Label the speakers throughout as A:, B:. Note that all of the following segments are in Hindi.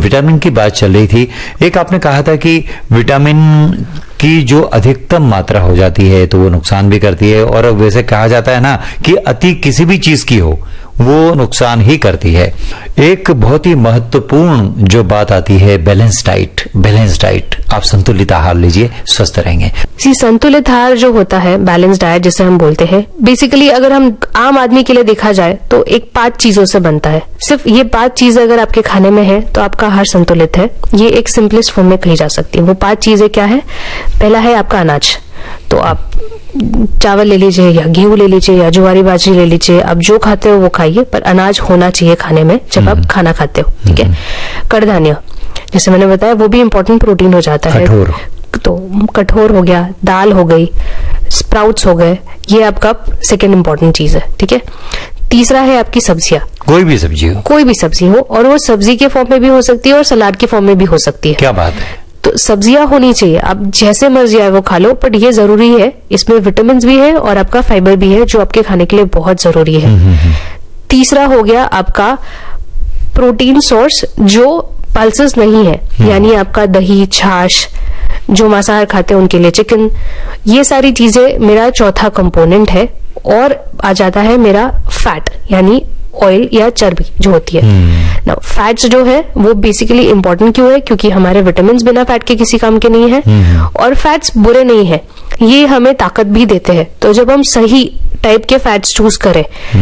A: विटामिन की बात चल रही थी, एक आपने कहा था कि विटामिन की जो अधिकतम मात्रा हो जाती है तो वो नुकसान भी करती है, और वैसे कहा जाता है ना कि अति किसी भी चीज की हो वो नुकसान ही करती है। एक बहुत ही महत्वपूर्ण जो बात आती है बैलेंस डाइट। बैलेंस डाइट, आप संतुलित आहार लीजिए, स्वस्थ रहेंगे।
B: जी, संतुलित आहार जो होता है, बैलेंस डाइट जिसे हम बोलते हैं, बेसिकली अगर हम आम आदमी के लिए देखा जाए तो एक 5 चीजों से बनता है। सिर्फ ये 5 चीजें अगर आपके खाने में है तो आपका आहार संतुलित है। ये एक सिंपलेस्ट फॉर्म में कही जा सकती है। वो 5 चीजें क्या है? पहला है आपका अनाज। तो आप चावल ले लीजिए या गेहूं ले लीजिए या ज्वारी बाजरी ले लीजिए, आप जो खाते हो वो खाइए, पर अनाज होना चाहिए खाने में जब आप खाना खाते हो, ठीक है। कड़धान्य, जैसे मैंने बताया, वो भी इंपॉर्टेंट प्रोटीन हो जाता है। तो कठोर हो गया, दाल हो गई, स्प्राउट्स हो गए, ये आपका सेकेंड इंपॉर्टेंट चीज है, ठीक है। तीसरा है आपकी सब्जियां।
A: कोई भी सब्जी हो,
B: कोई भी सब्जी हो, और वो सब्जी के फॉर्म में भी हो सकती है और सलाद के फॉर्म में भी हो सकती है।
A: क्या बात है।
B: तो सब्जियां होनी चाहिए, आप जैसे मर्जी आए वो खा लो, बट ये जरूरी है, इसमें विटामिन भी है और आपका फाइबर भी है जो आपके खाने के लिए बहुत जरूरी है। तीसरा हो गया आपका प्रोटीन सोर्स जो पल्सेस नहीं है, यानी आपका दही, छाछ, जो मांसाहार खाते हैं उनके लिए चिकन, ये सारी चीजें मेरा चौथा कंपोनेंट है। और आ जाता है मेरा फैट, यानी ऑयल या चर्बी जो होती है। नाउ फैट्स जो है वो बेसिकली इंपॉर्टेंट क्यों है? क्योंकि हमारे विटामिन बिना फैट के किसी काम के नहीं है, और फैट्स बुरे नहीं है, ये हमें ताकत भी देते हैं। तो जब हम सही टाइप के फैट्स चूज करें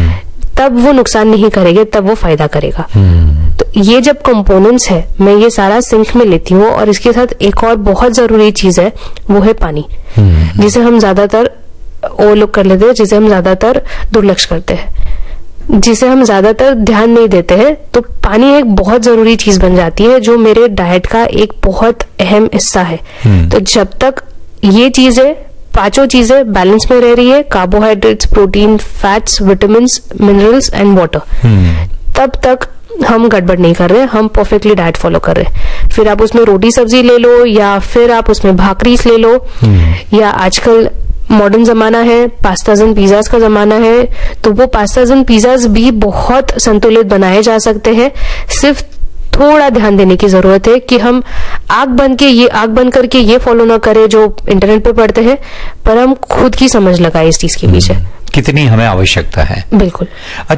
B: तब वो नुकसान नहीं करेंगे, तब वो फायदा करेगा। तो ये जब कंपोनेंट्स है, मैं ये सारा सिंक में लेती हूँ। और इसके साथ एक और बहुत जरूरी चीज है, वो है पानी, जिसे हम ज्यादातर ओवरलुक कर लेते हैं, जिसे हम ज्यादातर दुर्लक्ष करते हैं, जिसे हम ज्यादातर ध्यान नहीं देते हैं। तो पानी एक बहुत जरूरी चीज बन जाती है जो मेरे डाइट का एक बहुत अहम हिस्सा है। तो जब तक ये चीजें, 5 चीजें बैलेंस में रह रही है, carbohydrates, protein, fats, vitamin, minerals and water, तब तक हम गड़बड़ नहीं कर रहे, हम परफेक्टली डाइट फॉलो कर रहे। फिर आप उसमें रोटी सब्जी ले लो, या फिर आप उसमें भाकरीस ले लो, या आजकल मॉडर्न जमाना है, पास्ताज एंड पिज्जाज का जमाना है, तो वो पास्ताज एंड पिज्जाज भी बहुत संतुलित बनाए जा सकते हैं। सिर्फ थोड़ा ध्यान देने की जरूरत है कि हम आंख बंद करके ये फॉलो ना करें जो इंटरनेट पे पढ़ते हैं, पर हम खुद की समझ लगाए इस चीज के पीछे।
A: कितनी हमें आवश्यकता है।
B: बिल्कुल।